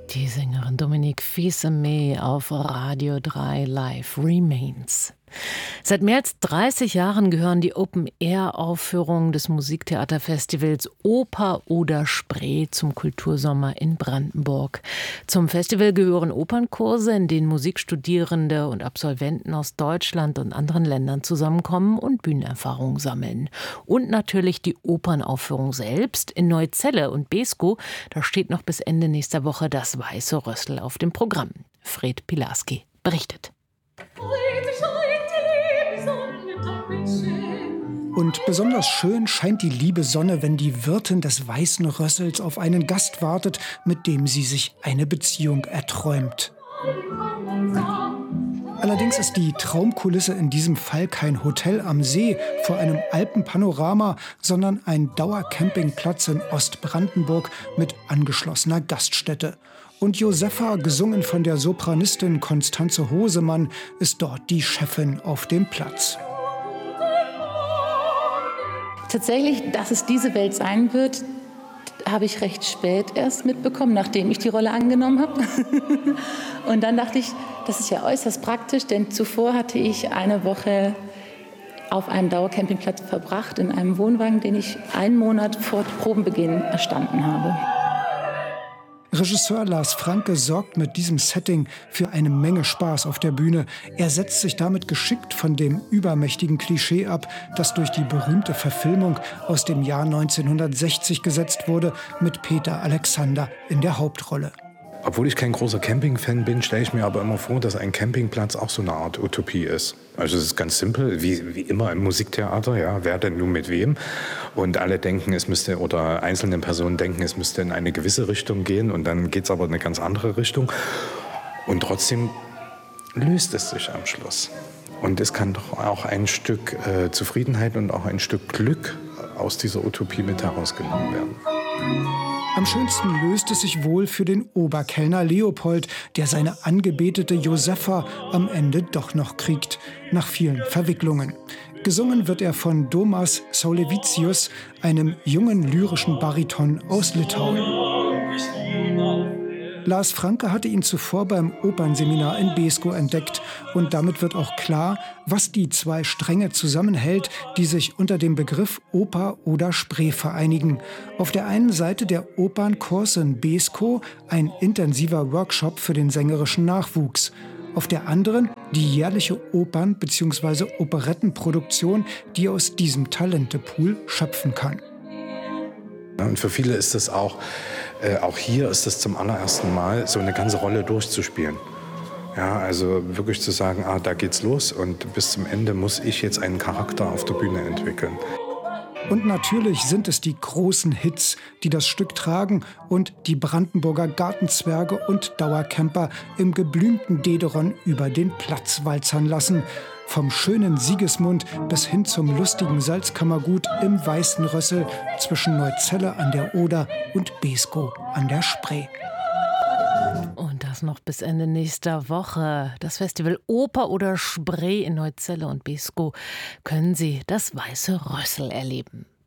Die Sängerin Dominique Fils-Aimé auf Radio 3 Live Remains. Seit mehr als 30 Jahren gehören die Open-Air-Aufführungen des Musiktheaterfestivals Oper oder Spree zum Kultursommer in Brandenburg. Zum Festival gehören Opernkurse, in denen Musikstudierende und Absolventen aus Deutschland und anderen Ländern zusammenkommen und Bühnenerfahrung sammeln. Und natürlich die Opernaufführung selbst in Neuzelle und Beeskow. Da steht noch bis Ende nächster Woche das Weiße Rössel auf dem Programm. Fred Pilarski berichtet. Und besonders schön scheint die liebe Sonne, wenn die Wirtin des Weißen Rössels auf einen Gast wartet, mit dem sie sich eine Beziehung erträumt. Allerdings ist die Traumkulisse in diesem Fall kein Hotel am See vor einem Alpenpanorama, sondern ein Dauercampingplatz in Ostbrandenburg mit angeschlossener Gaststätte. Und Josepha, gesungen von der Sopranistin Constanze Hosemann, ist dort die Chefin auf dem Platz. Tatsächlich, dass es diese Welt sein wird, habe ich recht spät erst mitbekommen, nachdem ich die Rolle angenommen habe. Und dann dachte ich, das ist ja äußerst praktisch, denn zuvor hatte ich eine Woche auf einem Dauercampingplatz verbracht, in einem Wohnwagen, den ich einen Monat vor Probenbeginn erstanden habe. Regisseur Lars Franke sorgt mit diesem Setting für eine Menge Spaß auf der Bühne. Er setzt sich damit geschickt von dem übermächtigen Klischee ab, das durch die berühmte Verfilmung aus dem Jahr 1960 gesetzt wurde, mit Peter Alexander in der Hauptrolle. Obwohl ich kein großer Camping-Fan bin, stelle ich mir aber immer vor, dass ein Campingplatz auch so eine Art Utopie ist. Also es ist ganz simpel, wie immer im Musiktheater, ja, wer denn nun mit wem? Und alle denken, es müsste, oder einzelne Personen denken, es müsste in eine gewisse Richtung gehen und dann geht es aber in eine ganz andere Richtung. Und trotzdem löst es sich am Schluss. Und es kann doch auch ein Stück Zufriedenheit und auch ein Stück Glück aus dieser Utopie mit herausgenommen werden. Am schönsten löst es sich wohl für den Oberkellner Leopold, der seine angebetete Josepha am Ende doch noch kriegt, nach vielen Verwicklungen. Gesungen wird er von Domas Saulevicius, einem jungen lyrischen Bariton aus Litauen. Lars Franke hatte ihn zuvor beim Opernseminar in Beeskow entdeckt. Und damit wird auch klar, was die zwei Stränge zusammenhält, die sich unter dem Begriff Oper oder Spree vereinigen. Auf der einen Seite der Opernkurs in Beeskow, ein intensiver Workshop für den sängerischen Nachwuchs. Auf der anderen die jährliche Opern- bzw. Operettenproduktion, die aus diesem Talentepool schöpfen kann. Und für viele ist es auch hier ist es zum allerersten Mal, so eine ganze Rolle durchzuspielen. Ja, also wirklich zu sagen, da geht's los und bis zum Ende muss ich jetzt einen Charakter auf der Bühne entwickeln. Und natürlich sind es die großen Hits, die das Stück tragen und die Brandenburger Gartenzwerge und Dauercamper im geblümten Dederon über den Platz walzern lassen. Vom schönen Sigismund bis hin zum lustigen Salzkammergut im Weißen Rössel zwischen Neuzelle an der Oder und Beeskow an der Spree. Und das noch bis Ende nächster Woche. Das Festival Oper oder Spree in Neuzelle und Beeskow können Sie das Weiße Rössel erleben.